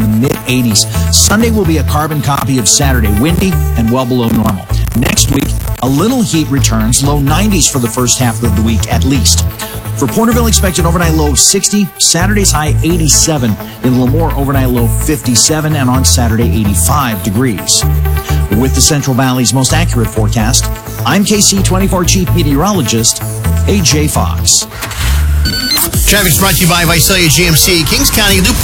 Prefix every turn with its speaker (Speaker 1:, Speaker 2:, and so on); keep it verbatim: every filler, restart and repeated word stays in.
Speaker 1: in the mid eighties. Sunday will be a carbon copy of Saturday, windy and well below normal. Next week, a little heat returns, low nineties for the first half of the week at least. For Porterville, expected overnight low of sixty, Saturday's high eighty-seven. In Lemoore, overnight low fifty-seven, and on Saturday, eighty-five degrees. With the Central Valley's most accurate forecast, I'm K C twenty-four Chief Meteorologist A J Fox.
Speaker 2: Traffic's brought to you by Visalia G M C, Kings County.